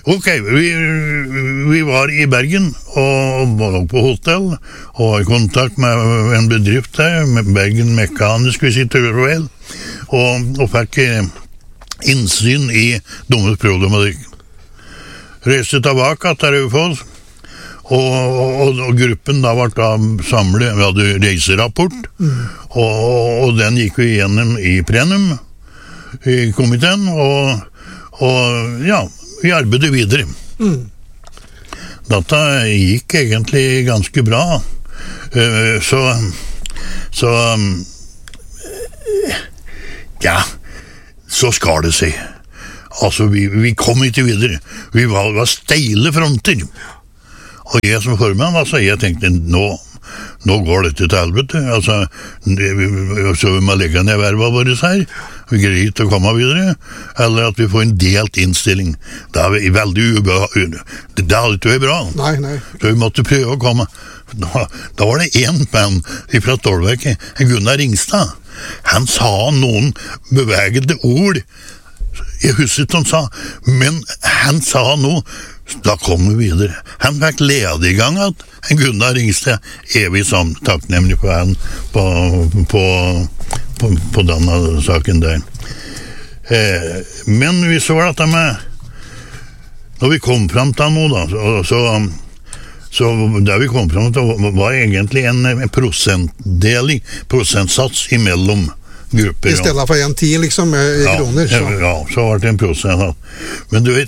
Ok, vi var i Bergen og var på hotell og var i kontakt med en bedrift der, med Bergen Mekanisk Visitorvel, og fikk innsyn i deres problematikk. Reiste tilbake til Raufoss, og gruppen da ble da samlet, vi hadde reiserapport, og den gikk vi gjennom i plenum, i komiteen, og ja, vi arbeidet videre. Dette gikk egentlig ganske bra, så ja, så skar det seg. Altså, vi kom ikke videre. Vi var steile fronter. Og jeg som formann, altså, jeg tenkte, nå går dette til helvete. Altså, så vi må legge ned verva våre her. Vi greier ikke å komme videre. Eller at vi får en delt innstilling. Det er veldig det hadde ikke vært bra. Nei. Så vi måtte prøve å komme. Da var det en mann fra Stålverket, Gunnar Ringstad. Han sa noen bevegede ord. Jeg husker ikke han sa, men han sa noe. Da kom vi videre. Han fikk lede i gang at Gunnar Ringstad, evig takknemlig for han på denne saken der. Men vi så dette med, når vi kom frem til noe da, så det vi kom frem til var egentlig en prosentsats imellom grupper. I stedet for 1,10 liksom, i kroner. Så. Ja, så var det en prosent. Men du vet,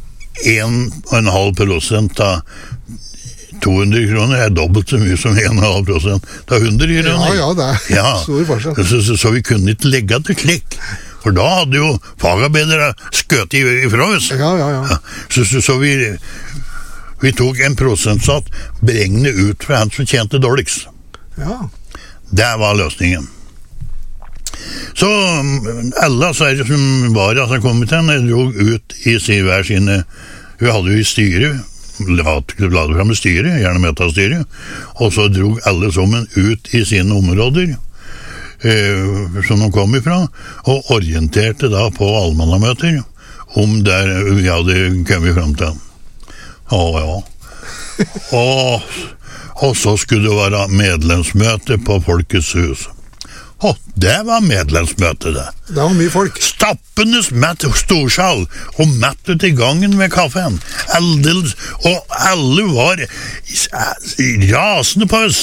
1,5% av 200 kroner er dobbelt så mye som 1,5% av 100 kroner. Ja, det er stor forskjell. Så vi kunne ikke legge til slik. For da hadde jo fagarbeidere skøt ifra oss. Ja. Så vi tok en prosentsats beregnet ut fra han som tjente dårligst. Ja. Det var løsningen. Så alle som var i komiteen drog ut i hver sine. Vi hadde jo i styret, la det frem i styret, gjerne metastyret, og så drog alle sammen ut i sine områder som de kom ifra, og orienterte da på allmannamøter om der vi hadde kommet frem til. Og så skulle det være medlemsmøte på Folkets hus. Det var medlemsmøte det. Det var mye folk. Stappendes mett storsal, og mett ut i gangen med kaffen. Og alle var rasende på oss.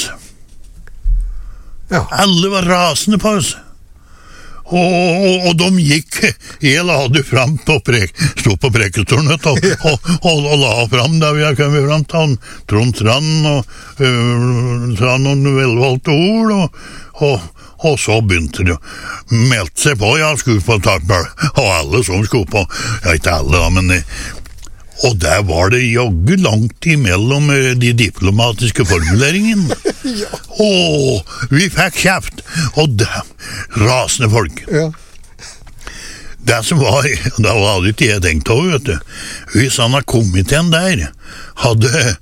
Ja. Alle var rasende på oss. Og de gikk, jeg la det fram stod på prekestolen og la fram der vi har kommet fram til Trond Strand og sa noen velvalgte ord og så begynte det å melde seg på, skulle på Tartberg, og alle som skulle på, ikke alle da, men og der var det jogge langt imellom de diplomatiske formuleringene. Vi fikk kjeft, og det rasende folk. Ja. Det som var, da hadde ikke jeg tenkt over, vet du. Hvis han komiteen der hadde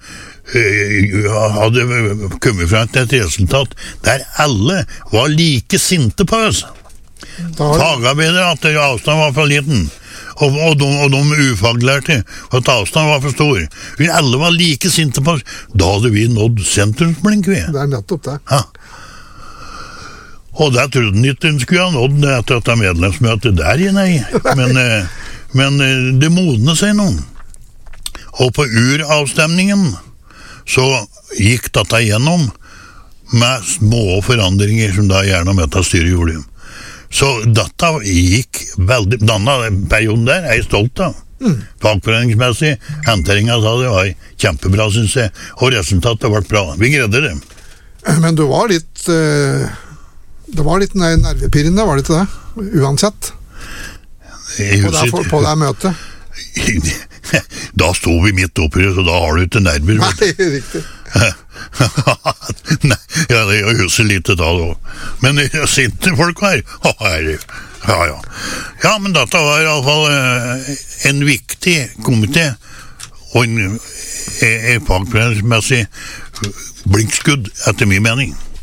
kommet frem til et resultat der alle var like sinte på oss. Fagarbeidere at avstand var for liten, og de ufaglærte at avstand var for stor. Vi alle var like sinte på oss. Da hadde vi nådd sentrumsblink, vi. Det er nettopp det. Ja. Og det trodde han ikke hun skulle ha nådd etter dette medlemsmøtet der, nei. Men det modnet seg noen. Og på uravstemningen så gikk dette igjennom med små forandringer som da gjerne metastyret gjorde. Så dette gikk veldig, denne perioden der er jeg stolt av. Fagforeningsmessig, henteringen sa det var kjempebra, synes jeg, og resultatet ble bra. Vi greide det. Men du var litt, det var litt nervepirrende, var det ikke det? Uansett. På det møtet. Da stod vi midt oppi, så da har du ikke nerver. Nei, riktig. Nei, jeg husker litt da. Men sinte folk her. Ja, men dette var i alle fall en viktig komité, og en fagforeningsmessig blinkskudd, etter min mening.